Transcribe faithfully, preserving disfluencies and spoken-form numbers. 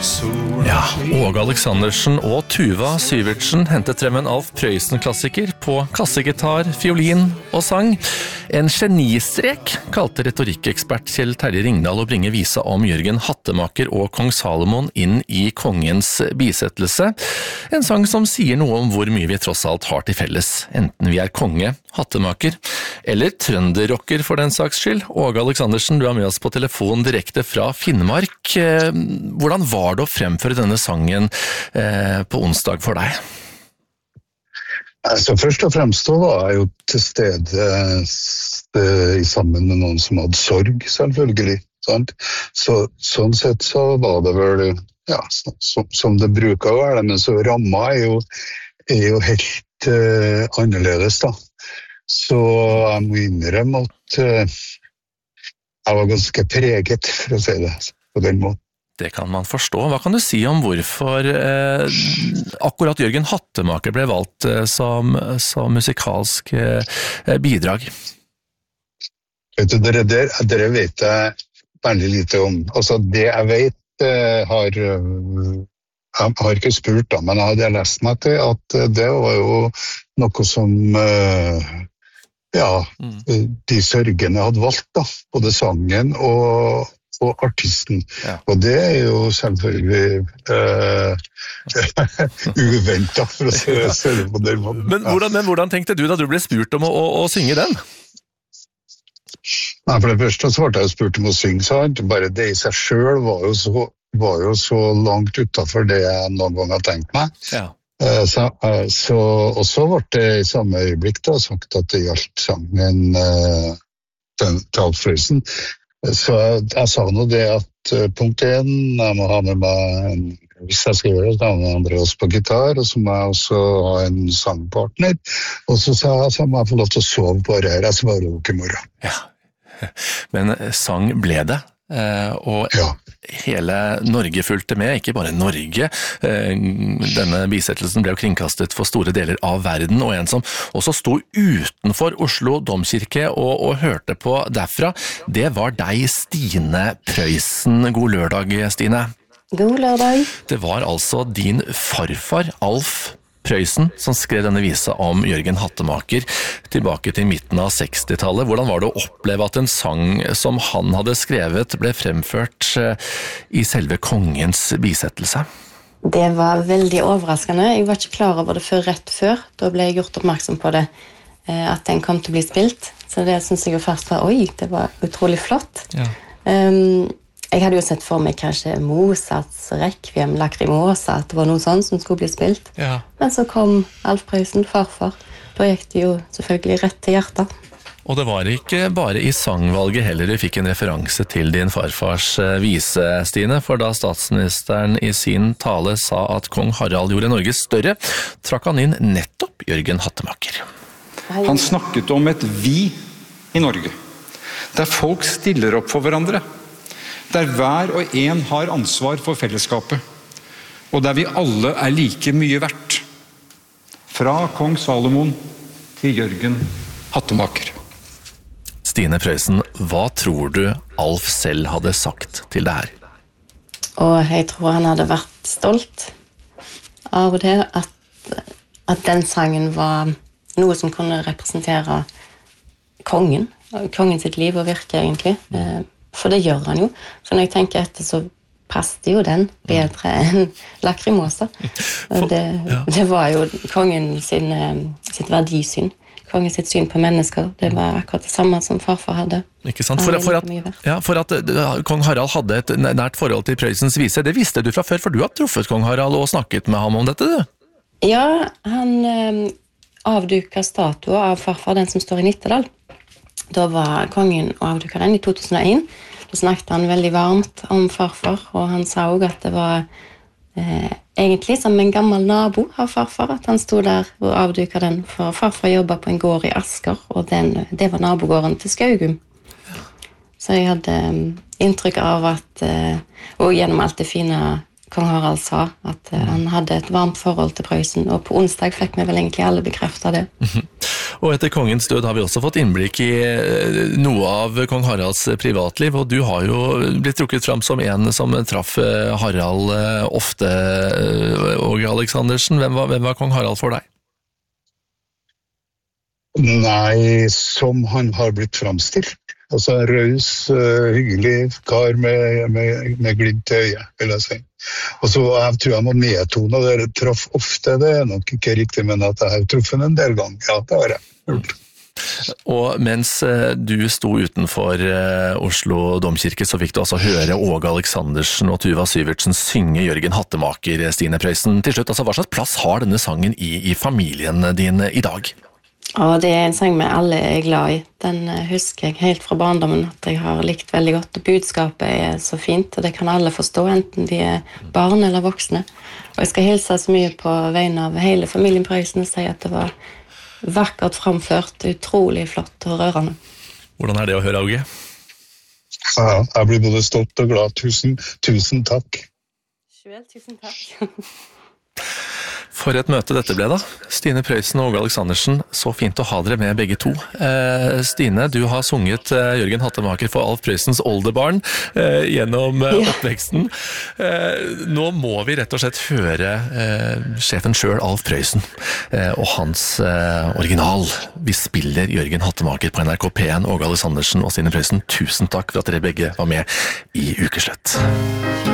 Ja, Åge Aleksandersen og Tuva Syvertsen hentet frem en Alf Prøysen-klassiker på kassegitar, fiolin og sang. En genistrek kalte retorikkekspert Kjell Terje Ringdal å bringe visa om Jørgen Hattemaker og kong Salomon inn i kongens bisettelse. En sang som sier noe om hvor mye vi tross alt har til felles, enten vi er konge, hattemaker, eller trønderrocker for den saks skyld. Åge Aleksandersen, du er med oss på telefon direkte fra Finnmark. Hvordan var det å fremføre denne sangen eh, på onsdag for deg? Altså, først og fremst så var jeg jo til stede eh, sammen med noen som hadde sorg, selvfølgelig. Sant? Så, sånn sett så var det vel ja, som, som det bruker å være, men så ramma er jo, er jo helt eh, annerledes da. Så jeg må innrømme at eh, jeg var ganske preget, for å si det på den måten. Det kan man forstå. Hva kan du si om hvorfor eh, akkurat Jørgen Hattemaker ble valgt eh, som, som musikalsk eh, bidrag? Vet du, dere, der, dere vet jeg veldig lite om. Altså, det jeg vet eh, har jeg har ikke spurt da, men jeg hadde lest meg til at det var jo noe som eh, ja, mm. de sørgende hadde valgt da, både sangen og og artisten. Ja. Og det er jo selvfølgelig uh, uventet, for å se det på den måten. Men hvordan, men hvordan tenkte du da du ble spurt om å, å, å synge den? Nei, for det første så ble jeg spurt om å synge, sant? Bare det i seg selv var jo så, var jo så langt utenfor det jeg noen gang har tenkt meg. Ja. Uh, så, uh, så, og så ble det i samme øyeblikk da, sagt at det gjaldt sangen uh, til Alf Prøysen. Så jeg, jeg sa nå det at uh, punkt én, jeg må ha med meg en, hvis jeg skal gjøre det, da må Andreas på gitar, og så må jeg også ha en sangpartner, og så sa jeg så må jeg få lov til å sove på det her, jeg svarer jo ikke i morgen. Ja, men sang ble det, uh, og ja. Hele Norge fulgte med, ikke bare Norge. Denne bisettelsen ble jo kringkastet for store deler av verden, og en som også stod utenfor Oslo Domkirke og, og hørte på derfra, det var deg, Stine Prøysen. God lørdag, Stine. God lørdag. Det var altså din farfar, Alf Prøysen, som skrev denne visa om Jørgen Hattemaker tilbake til midten av sekstitallet. Hvordan var det å oppleve at en sang som han hadde skrevet ble fremført i selve kongens bisettelse? Det var veldig overraskende. Jeg var ikke klar over det før rett før. Da ble jeg gjort oppmerksom på det, at den kom til å bli spilt. Så det synes jeg jo først var, oi, det var utrolig flott. Ja. Um, Jeg hadde jo sett for meg kanskje Mozarts Requiem, Lacrimosa, at det var noe sånt som skulle bli spilt. Ja. Men så kom Alf Prøysen, farfar. Da gikk det jo selvfølgelig rett til hjertet. Og det var ikke bare i sangvalget heller du fikk en referanse til din farfars vise, Stine, for da statsministeren i sin tale sa at kong Harald gjorde Norge større, trakk han inn nettopp Jørgen Hattemaker. Han snakket om et vi i Norge, der folk stiller opp for hverandre, der hver og en har ansvar for fellesskapet, og der vi alle er like mye verdt. Fra kong Salomon til Jørgen Hattemaker. Stine Prøysen, hva tror du Alf selv hadde sagt til det her? Og jeg tror han hadde vært stolt av det, at, at den sangen var noe som kunne representere kongen, kongen sitt liv og virke egentlig. For det gjør han jo. For når jeg tenker etter, så passet jo den bedre enn Lacrimosa. Det, det var jo kongen sin, sitt verdisyn. Kongen sitt syn på mennesker. Det var akkurat det samme som farfar hadde. Ikke sant? For, for, at, ja, for at kong Harald hadde et nært forhold til Prøysens vise, det visste du fra før, for du har truffet kong Harald og snakket med ham om dette, du? Ja, han eh, avduket statuen av farfar, den som står i Nittedal. Da var kongen og avduket den i to tusen og en. Da snakket han veldig varmt om farfar, og han sa også at det var eh, egentlig som en gammel nabo av farfar, at han stod der og avduket den, for farfar jobbet på en gård i Asker, og den, det var nabogården til Skaugum. Så jeg hadde um, inntrykk av at, uh, og gjennom alt det fine kong Harald sa, at uh, han hadde et varmt forhold til Prøysen, og på onsdag fikk vi vel egentlig alle bekreftet det. Mm-hmm. Og etter kongens død har vi også fått innblikk i noe av kong Haralds privatliv, og du har jo blitt trukket fram som en som traff Harald ofte. Åge Aleksandersen, hvem var, hvem var kong Harald for deg? Nei, som han har blitt framstilt. Altså en røs, uh, hyggelig kar med, med, med glimt i øyet, vil jeg si. Og så jeg tror jeg må nedtone, og dere traff ofte, det er nok ikke riktig, men at jeg har truffet en del ganger. Ja, det har jeg gjort. Og mens du sto utenfor Oslo domkirke, så fikk du altså høre Åge Aleksandersen og Tuva Syvertsen synge Jørgen Hattemaker, Stine Prøysen. Til slutt, altså, hva slags plass har denne sangen i, i familien din i dag? Og det er en sang vi alle er glad i. Den husker jeg helt fra barndommen at jeg har likt veldig godt. Og budskapet er så fint, og det kan alle forstå, enten de er barn eller voksne. Og jeg skal hilse så mye på vegne av hele familien Prøysen og si at det var vakkert framført, utrolig flott og rørende. Hvordan er det å høre, Åge? Ja, jeg blir både stolt og glad. Tusen, tusen takk. Sjøl, tusen takk. For et møte dette ble da. Stine Prøysen og Åge Aleksandersen, så fint å ha dere med begge to. Eh, Stine, du har sunget eh, Jørgen Hattemaker for Alf Prøysens oldebarn eh, gjennom eh, oppveksten. Eh, nå må vi rett og slett høre eh, sjefen selv, Alf Prøysen, eh, og hans eh, original. Vi spiller Jørgen Hattemaker på N R K P en. Åge Aleksandersen og Stine Prøysen, tusen takk for at dere begge var med i Ukeslutt.